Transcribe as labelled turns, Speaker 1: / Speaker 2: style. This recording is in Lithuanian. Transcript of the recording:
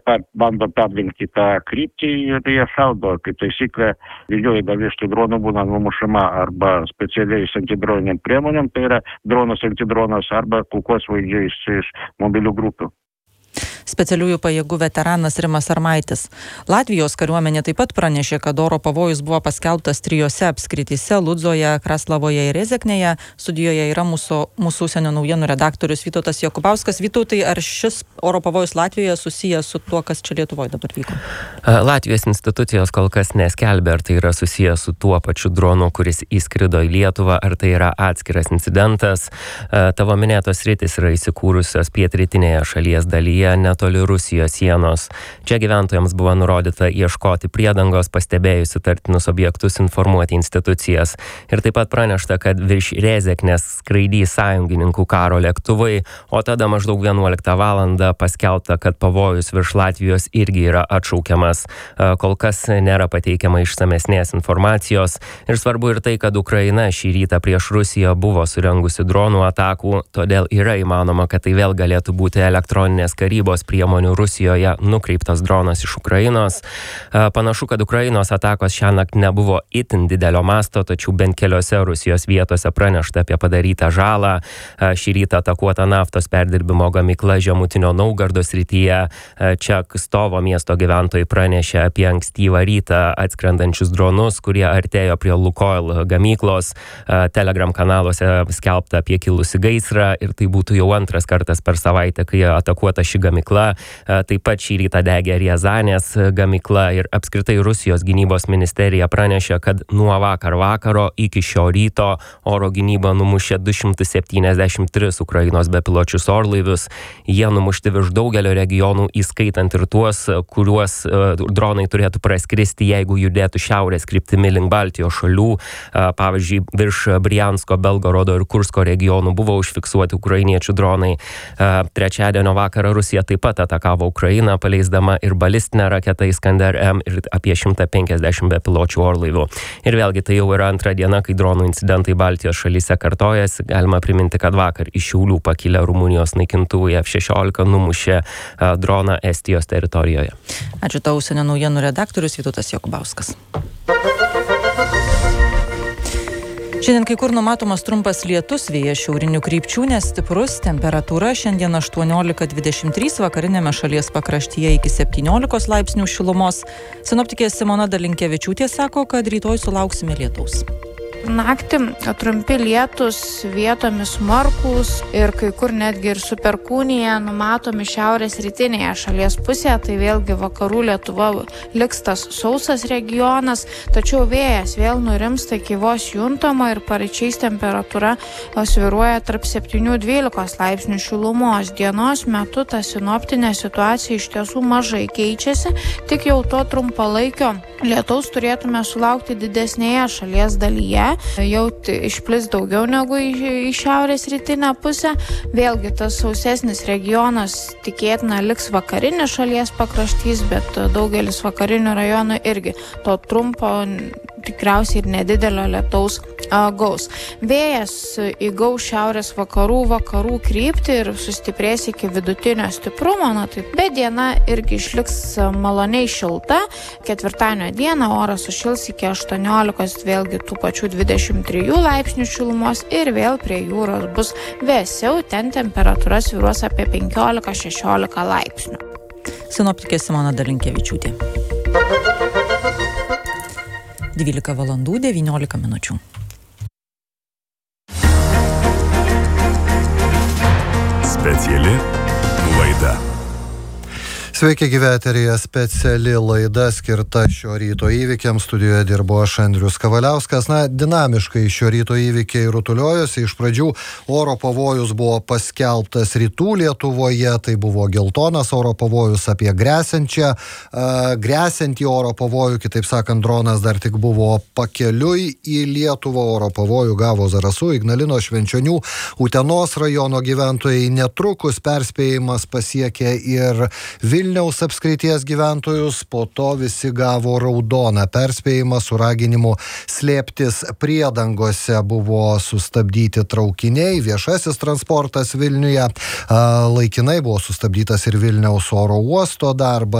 Speaker 1: bando perrinkti tą kryptį ir jie šaudo. Kaip taisyklė, didžioji dalis tų dronų būna numušama arba specialiais antidroniniam priemonėm, tai yra dronas antidronas, arba kulkosvaidžiais iš mobilių grupių.
Speaker 2: Specialiųjų pajėgų veteranas Rimas Armaitis. Latvijos kariuomenė taip pat pranešė, kad oro pavojus buvo paskelbtas 3 apskrityse – Ludzoje, Kraslavoje ir Rezeknėje. Studijoje yra mūsų užsienio naujienų redaktorius Vytautas Jokubauskas. Vytautai, ar šis oro pavojus Latvijoje susijęs su tuo, kas čia Lietuvoje dabar vyko?
Speaker 3: Latvijos institucijos kol kas neskelbia, ar tai yra susijęs su tuo pačiu dronu, kuris įskrido į Lietuvą, ar tai yra atskiras incidentas. Tavo minėtos sritys yra įsikūrusios pietrytinėje šalies dalyje, netoli Rusijos sienos. Čia gyventojams buvo nurodyta ieškoti priedangos, pastebėjus įtartinus objektus, informuoti institucijas. Ir taip pat pranešta, kad virš Rezeknės skraidys sąjungininkų karo lėktuvai, o tada maždaug 11 valandą paskelbta, kad pavojus virš Latvijos irgi yra atšaukiamas. Kol kas nėra pateikiama išsamesnės informacijos. Ir svarbu ir tai, kad Ukraina šį rytą prieš Rusiją buvo surengusi dronų atakų, todėl yra įmanoma, kad tai vėl galėtų būti elektroninės karybos priemonių Rusijoje nukreiptas dronas iš Ukrainos. Panašu, kad Ukrainos atakos šiąnakt nebuvo itin didelio masto, tačiau bent keliose Rusijos vietose pranešta apie padarytą žalą. Šį rytą atakuota naftos perdirbimo gamykla Žemutinio Naugardo srityje. Čia Kstovo miesto gyventojai pranešė apie ankstyvą rytą atskrendančius dronus, kurie artėjo prie Lukoil gamyklos. Telegram kanaluose skelbta apie kilusį gaisrą ir tai būtų jau antras kartas per savaitę, kai atakuota ši gamykla. Taip pat šį rytą degė Riazanės gamykla ir apskritai Rusijos gynybos ministerija pranešė, kad nuo vakaro iki šio ryto oro gynyba numušė 273 Ukrainos bepiločius orlaivius. Jie numušti virš daugelio regionų, įskaitant ir tuos, kuriuos dronai turėtų praskristi, jeigu judėtų šiaurės kryptimi link Baltijos šalių. Pavyzdžiui, virš Briansko, Belgorodo ir Kursko regionų buvo užfiksuoti ukrainiečių dronai. Trečiadienio vakarą Rusija taip pat atakavo Ukrainą, paleisdama ir balistinę raketą Iskander-M ir apie 150 bepiločių orlaivių. Ir vėlgi tai jau yra antra diena, kai dronų incidentai Baltijos šalyse kartojasi. Galima priminti, kad vakar iš Šiaulių pakilę Rumunijos naikintuvai F-16 numušė droną Estijos teritorijoje.
Speaker 2: Ačiū tau, užsienio naujienų redaktorius Vytautas Jokubauskas. Šiandien kai kur numatomas trumpas lietus, vėjas šiaurinių krypčių nestiprus, temperatūra šiandien 18-23, vakariniame šalies pakraštyje iki 17 laipsnių šilumos. Sinoptikė Simona Dalinkevičiūtė sako, kad rytoj sulauksime lietaus.
Speaker 4: Naktį trumpi lietus, vietomis smarkūs ir kai kur netgi ir su perkūnija numatomi šiaurės rytinėje šalies pusėje, tai vėlgi vakarų Lietuva liks tas sausas regionas, tačiau vėjas vėl nurimsta iki vos juntama ir paryčiais temperatūra svyruoja tarp 7-12 laipsnių šilumos. Dienos metu ta sinoptinė situacija iš tiesų mažai keičiasi, tik jau to trumpalaikio lietaus turėtume sulaukti didesnėje šalies dalyje. Jau išplis daugiau negu į šiaurės rytinę pusę. Vėlgi tas sausesnis regionas tikėtina liks vakarinė šalies pakraštys, bet daugelis vakarinių rajonų irgi to trumpo, tikriausiai ir nedidelio lietaus gaus. Vėjas įgaus šiaurės vakarų kryptį ir sustiprės iki vidutinio stiprumo, bet diena irgi išliks maloniai šilta. Ketvirtadienio dieną oras sušils iki 18, vėlgi tų pačių 23 laipsnių šilumos ir vėl prie jūros bus vėsiau, ten temperatūra svyruos apie 15-16 laipsnių.
Speaker 2: Sinoptikė Simona Dalinkevičiūtė. 12 valandų 19 minučių.
Speaker 5: Speciali laida.
Speaker 6: Sveiki, gyvi eteryje speciali laida skirta šio ryto įvykiams. Studijoje dirbo aš, Andrius Kavaliauskas. Dinamiškai šio ryto įvykiai rutuliojosi. Iš pradžių oro pavojus buvo paskelbtas rytų Lietuvoje. Tai buvo geltonas oro pavojus apie gresiantį oro pavojų. Kitaip sakant, dronas dar tik buvo pakeliui į Lietuvą. Oro pavojų gavo Zarasų, Ignalinos, Švenčionių, Utenos rajono gyventojai. Netrukus perspėjimas pasiekė ir Vilniaus apskrities gyventojus, po to visi gavo raudoną perspėjimą su raginimu slėptis priedangose. Buvo sustabdyti traukiniai, viešasis transportas Vilniuje, laikinai buvo sustabdytas ir Vilniaus oro uosto darbas.